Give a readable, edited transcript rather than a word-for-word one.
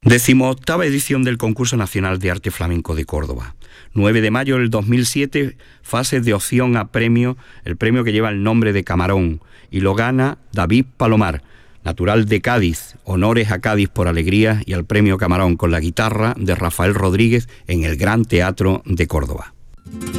18ª edición del Concurso Nacional de Arte Flamenco de Córdoba. 9 de mayo del 2007, fase de opción a premio, el premio que lleva el nombre de Camarón, y lo gana David Palomar, natural de Cádiz. Honores a Cádiz por alegría y al premio Camarón con la guitarra de Rafael Rodríguez en el Gran Teatro de Córdoba.